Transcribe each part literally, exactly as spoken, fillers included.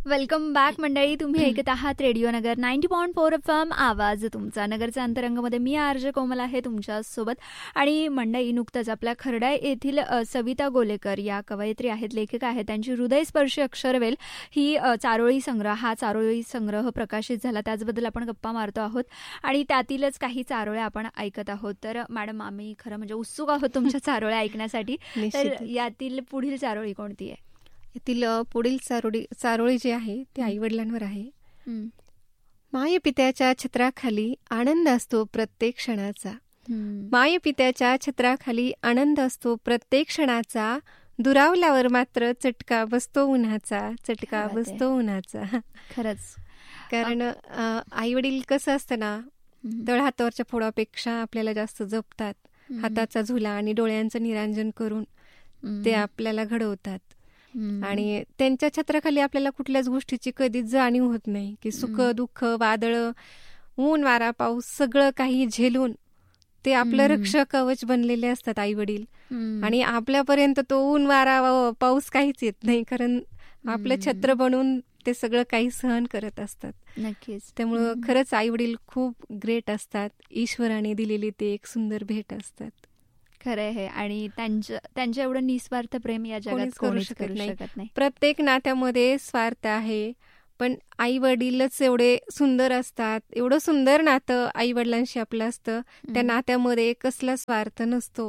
Welcome back मंडळी. तुम्ही ऐकत आहात रेडिओ नगर ninety point four F M, आवाज तुमचा. नगरच्या अंतरंगामध्ये मी आरजे कोमल आहे तुमच्यासोबत. आणि मंडळी, नुकतंच आपल्या खर्डा येथील सविता गोलेकर या कवयित्री आहेत, लेखिका आहेत. त्यांची हृदयस्पर्शी अक्षरवेल ही चारोळी संग्रह हा चारोळी संग्रह प्रकाशित झाला. त्याचबद्दल आपण गप्पा मारतो आहोत आणि त्यातीलच काही चारोळ्या आपण ऐकत आहोत. तर मॅडम, आम्ही खरं म्हणजे उत्सुक आहोत तुमच्या चारोळ्या ऐकण्यासाठी. तर यातील पुढील चारोळी कोणती आहे? यातील पुढील चारोळी चारोळी जी आहे ती आईवडिलांवर आहे. मायपित्याच्या छत्राखाली आनंद असतो प्रत्येक क्षणाचा. मायपित्याच्या छत्राखाली आनंद असतो प्रत्येक क्षणाचा. दुरावल्यावर मात्र चटका बसतो उन्हाचा, चटका बसतो उन्हाचा. खरंच, कारण आई वडील कसं असतं ना, तळहातावरच्या फोडापेक्षा आपल्याला जास्त जपतात. हाताचा झुला आणि डोळ्यांचं निरांजन करून ते आपल्याला घडवतात. आणि त्यांच्या छत्राखाली आपल्याला कुठल्याच गोष्टीची कधीच जाणीव होत नाही, की सुख दुःख वादळ ऊन वारा पाऊस सगळं काही झेलून ते आपलं रक्षक कवच बनलेले असतात आई वडील. आणि आपल्यापर्यंत तो ऊन वारा पाऊस काहीच येत नाही, कारण आपलं छत्र बनवून ते सगळं काही सहन करत असतात. नक्कीच. त्यामुळं खरंच आई वडील खूप ग्रेट असतात. ईश्वराने दिलेली ते एक सुंदर भेट असतात. खरं आहे. आणि त्यांचं त्यांच्या एवढं निस्वार्थ प्रेम या जगात कोणीच करू शकत नाही. प्रत्येक नात्यामध्ये स्वार्थ आहे, पण आई वडीलच एवढे सुंदर असतात. एवढं सुंदर नातं आई वडिलांशी आपलं असतं. त्या नात्यामध्ये कसला स्वार्थ नसतो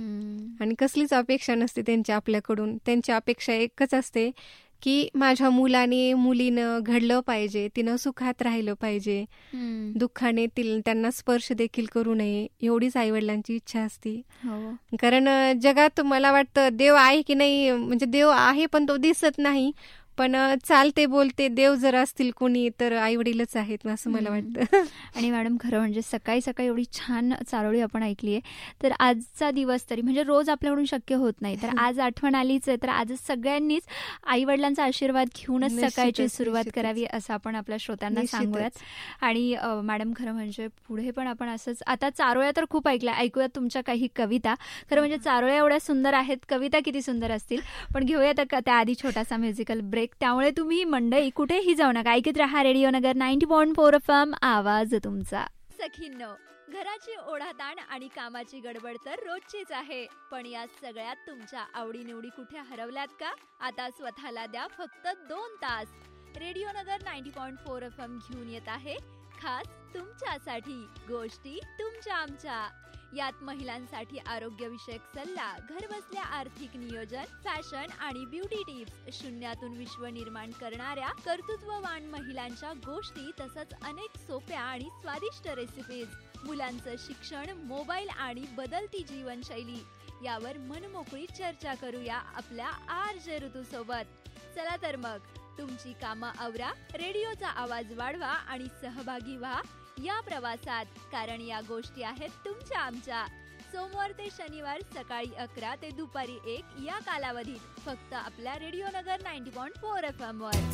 आणि कसलीच अपेक्षा नसते त्यांच्या आपल्याकडून. त्यांची अपेक्षा एकच असते की माझ्या मुलाने मुलीनं घडलं पाहिजे, तिनं सुखात राहिलं पाहिजे, दुःखाने त्यांना स्पर्श देखील करू नये, एवढीच आईवडिलांची इच्छा असते. कारण जगात मला वाटतं देव आहे की नाही, म्हणजे देव आहे पण तो दिसत नाही, पण चालते बोलते देव जर असतील कोणी तर आई वडीलच आहेत असं मला वाटतं. आणि मॅडम, खरं म्हणजे सकाळी सकाळी एवढी छान चारोळी आपण ऐकली आहे. तर आजचा दिवस तरी म्हणजे रोज आपल्याकडून शक्य होत नाही, तर आज आठवण आलीच आहे, तर आज सगळ्यांनीच आई वडिलांचा आशीर्वाद घेऊनच सकाळची सुरुवात करावी असं आपण आपल्या श्रोत्यांना सांगूयात. आणि मॅडम, खरं म्हणजे पुढे पण आपण असंच, आता चारोळ्या तर खूप ऐकल्या, ऐकूयात तुमच्या काही कविता. खरं म्हणजे चारोळ्या एवढ्या सुंदर आहेत, कविता किती सुंदर असतील. पण घेऊयात त्याआधी छोटासा म्युझिकल ब्रेक. त्यामुळे तुम्ही मंडळी कुठेही जाऊ नका, ऐकत रहा रेडिओ नगर ninety point four F M, आवाज तुमचा. सखींनो, घराची ओढाताण आणि कामाची गडबड तर रोजचीच आहे, पण या सगळ्यात तुमच्या आवडीनिवडी कुठे हरवल्यात का? आता स्वतःला द्या फक्त दोन तास. रेडिओ नगर ninety point four F M घेऊन येत आहे खास तुमच्यासाठी गोष्टी तुमच्या आमच्या. यात महिलांसाठी आरोग्यविषयक सल्ला, घरबसल्या आर्थिक नियोजन, फॅशन आणि ब्युटी टिप्स, शून्यातून विश्व निर्माण करणाऱ्या कर्तृत्ववान महिलांच्या गोष्टी, तसंच अनेक सोप्या आणि स्वादिष्ट रेसिपीज, मुलांचं शिक्षण, मोबाईल आणि बदलती जीवनशैली यावर मनमोकळी चर्चा करूया आपल्या आरजे ऋतू सोबत. चला तर मग, तुमची कामं आवरा, रेडिओचा आवाज वाढवा आणि सहभागी व्हा या प्रवासात, कारण या गोष्टी आहेत तुमच्या आमच्या. सोमवार ते शनिवार सकाळी अकरा ते दुपारी एक या कालावधीत फक्त आपल्या रेडिओ नगर ninety point four F M वर.